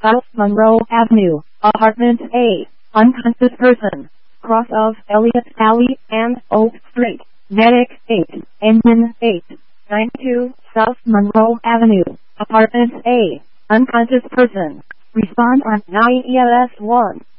South Monroe Avenue, Apartment A, unconscious person, cross of Elliott Alley and Oak Street, Medic 8, Engine 8, 92 South Monroe Avenue, Apartment A, unconscious person. Respond on 9 ELS 1.